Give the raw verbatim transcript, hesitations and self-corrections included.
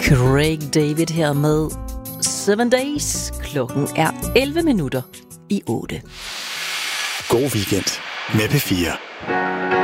Craig David her med Seven Days. Klokken er elleve minutter i otte. God weekend med P fire.